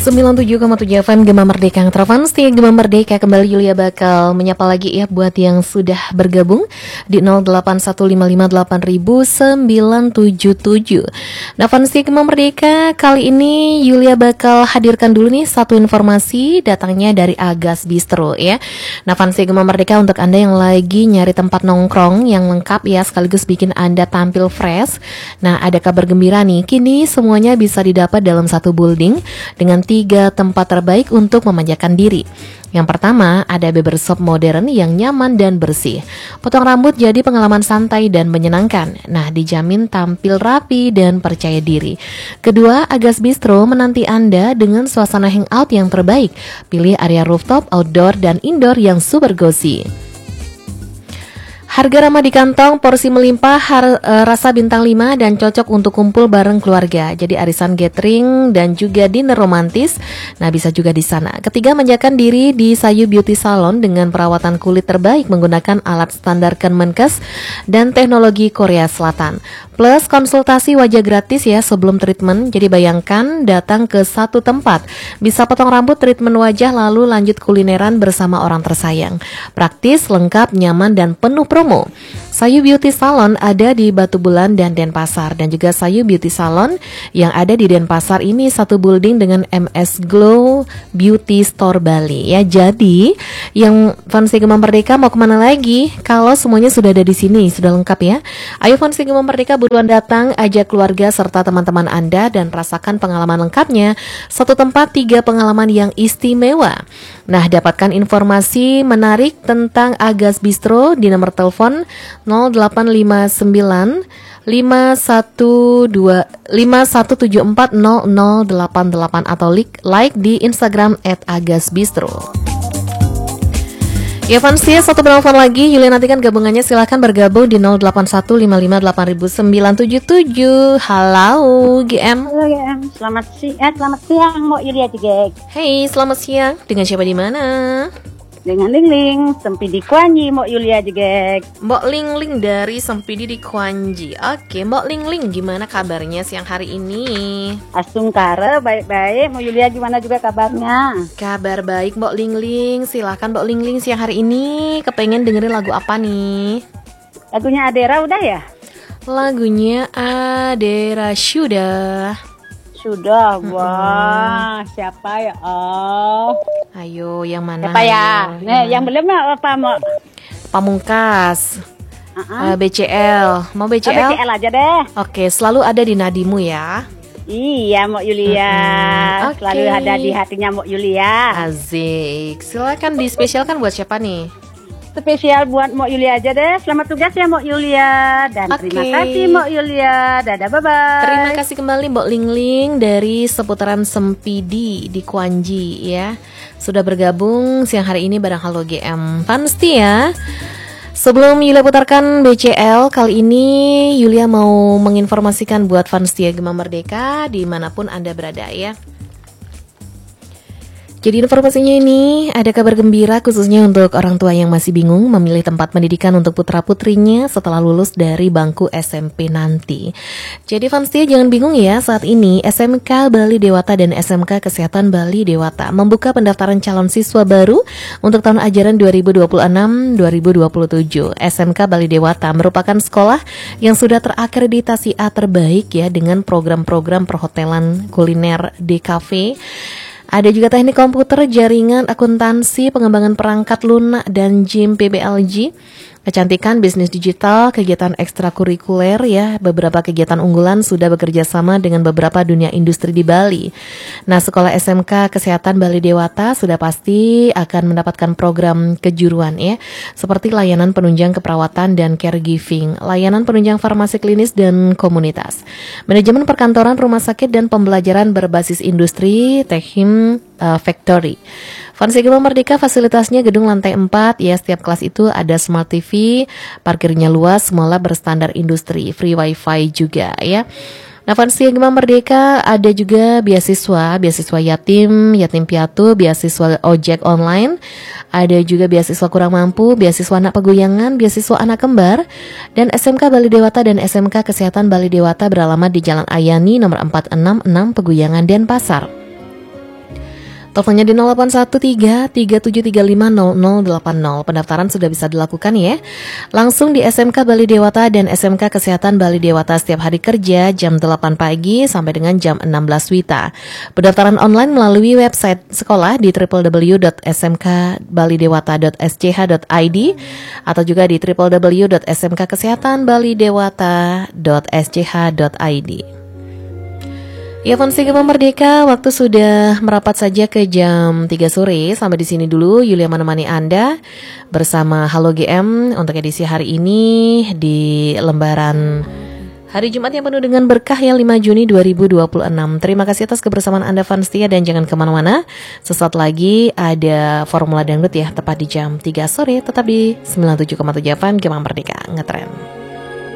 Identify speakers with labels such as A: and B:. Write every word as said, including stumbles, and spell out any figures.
A: sembilan puluh tujuh koma tujuh F M Gema Merdeka Travansti, Gema Merdeka kembali. Yulia bakal menyapa lagi ya buat yang sudah bergabung di nol delapan satu lima lima delapan nol sembilan tujuh tujuh. Travansti Gema Merdeka kali ini Yulia bakal hadirkan dulu nih satu informasi datangnya dari Agas Bistro ya. Travansti Gema Merdeka untuk Anda yang lagi nyari tempat nongkrong yang lengkap ya sekaligus bikin Anda tampil fresh. Nah, ada kabar gembira nih, kini semuanya bisa didapat dalam satu building dengan tiga tempat terbaik untuk memanjakan diri. Yang pertama, ada barbershop modern yang nyaman dan bersih. Potong rambut jadi pengalaman santai dan menyenangkan. Nah, dijamin tampil rapi dan percaya diri. Kedua, Agas Bistro menanti Anda dengan suasana hangout yang terbaik. Pilih area rooftop, outdoor, dan indoor yang super cozy. Harga ramah di kantong, porsi melimpah, har, e, rasa bintang lima dan cocok untuk kumpul bareng keluarga. Jadi arisan gathering dan juga dinner romantis. Nah, bisa juga di sana. Ketiga, manjakan diri di Sayu Beauty Salon dengan perawatan kulit terbaik menggunakan alat standar Kemenkes dan teknologi Korea Selatan. Plus konsultasi wajah gratis ya sebelum treatment. Jadi bayangkan datang ke satu tempat, bisa potong rambut, treatment wajah, lalu lanjut kulineran bersama orang tersayang. Praktis, lengkap, nyaman, dan penuh promo. Sayu Beauty Salon ada di Batu Bulan dan Denpasar, dan juga Sayu Beauty Salon yang ada di Denpasar ini satu building dengan M S Glow Beauty Store Bali ya. Jadi yang fans Gema Merdeka mau kemana lagi kalau semuanya sudah ada di sini, sudah lengkap ya. Ayo fans Gema Merdeka buruan datang, ajak keluarga serta teman-teman Anda dan rasakan pengalaman lengkapnya. Satu tempat, tiga pengalaman yang istimewa. Nah, dapatkan informasi menarik tentang Agas Bistro di nomor telepon nol delapan lima sembilan lima satu dua lima satu tujuh empat nol nol delapan delapan atau like di Instagram et agas bistro. Ya fans ya, satu penelpon lagi. Yulia nantikan gabungannya, silahkan bergabung di nol delapan satu lima lima delapan nol sembilan tujuh tujuh. Halo G M.
B: Halo G M, selamat siang, eh, selamat siang Mbak Yulia Jegek.
A: Hey, selamat siang. Dengan siapa di mana?
B: Dengan Ling Ling, Sempidi Kuanji Mbak Yulia Jegek.
A: Mbak Ling Ling dari Sempidi di Kuanji. Oke, Mbak Ling Ling, gimana kabarnya siang hari ini?
B: Asungkara, baik-baik. Mbak Yulia gimana juga kabarnya?
A: Kabar baik Mbak Ling Ling. Silakan Mbak Ling Ling siang hari ini kepengen dengerin lagu apa nih?
B: Lagunya Adera udah ya?
A: Lagunya Adera sudah.
B: Sudah, wah, mm-hmm. Siapa ya? Oh,
A: ayo, yang mana?
B: Siapa ya? Ayo, nih, yang belum apa mau?
A: Pamungkas, uh-uh. uh, B C L, mau B C L?
B: Oh, B C L aja deh.
A: Oke, selalu ada di nadimu ya.
B: Iya, Mbak Yulia, mm-hmm. okay. Selalu ada di hatinya Mbak Yulia.
A: Asik, silakan dispesialkan buat siapa nih?
B: Spesial buat Mbak Yulia aja deh. Selamat tugas ya Mbak Yulia. Dan okay. Terima kasih Mbak Yulia. Dadah, bye-bye.
A: Terima kasih kembali Mbak Ling Ling dari seputaran Sempidi di Kuanji ya. Sudah bergabung siang hari ini bareng Halo G M Fansti ya. Sebelum Yulia putarkan B C L, kali ini Yulia mau menginformasikan buat Fansti Gema Merdeka dimanapun Anda berada ya. Jadi informasinya ini ada kabar gembira khususnya untuk orang tua yang masih bingung memilih tempat pendidikan untuk putra-putrinya setelah lulus dari bangku S M P nanti. Jadi Fansia jangan bingung ya, saat ini S M K Bali Dewata dan S M K Kesehatan Bali Dewata membuka pendaftaran calon siswa baru untuk tahun ajaran dua ribu dua puluh enam dua ribu dua puluh tujuh. S M K Bali Dewata merupakan sekolah yang sudah terakreditasi A terbaik ya dengan program-program perhotelan, kuliner, D K V. Ada juga teknik komputer, jaringan, akuntansi, pengembangan perangkat lunak, dan gym P B L G. Kecantikan, bisnis digital, kegiatan ekstrakurikuler ya. Beberapa kegiatan unggulan sudah bekerja sama dengan beberapa dunia industri di Bali. Nah, sekolah S M K Kesehatan Bali Dewata sudah pasti akan mendapatkan program kejuruan ya, seperti layanan penunjang keperawatan dan caregiving, layanan penunjang farmasi klinis dan komunitas, manajemen perkantoran, rumah sakit, dan pembelajaran berbasis industri, Techim uh, Factory. Fansi Gema Merdeka fasilitasnya gedung lantai empat ya, setiap kelas itu ada smart T V, parkirnya luas, semula berstandar industri, free wifi juga ya. Nah, Fansi Gema Merdeka ada juga beasiswa, beasiswa yatim, yatim piatu, beasiswa ojek online, ada juga beasiswa kurang mampu, beasiswa anak pegoyangan, beasiswa anak kembar, dan S M K Bali Dewata dan S M K Kesehatan Bali Dewata beralamat di Jalan Ayani nomor empat enam enam Pegoyangan, Denpasar. Teleponnya di nol delapan satu tiga tiga tujuh tiga lima nol nol delapan nol. Pendaftaran sudah bisa dilakukan ya. Langsung di S M K Bali Dewata dan S M K Kesehatan Bali Dewata setiap hari kerja jam delapan pagi sampai dengan jam enam belas wita. Pendaftaran online melalui website sekolah di w w w dot s m k bali dewata dot s c h dot i d atau juga di w w w dot s m k kesehatan bali dewata dot s c h dot i d. Ya, Fonsi Gempa Merdeka, waktu sudah merapat saja ke jam tiga sore. Sampai di sini dulu, Yulia menemani Anda bersama Halo G M untuk edisi hari ini di lembaran hari Jumat yang penuh dengan berkah ya, lima Juni dua ribu dua puluh enam. Terima kasih atas kebersamaan Anda Fanstia dan jangan kemana-mana. Sesaat lagi ada Formula Dangdut ya, tepat di jam tiga sore, tetap di sembilan puluh tujuh koma tujuh F M Gempa Merdeka, ngetren.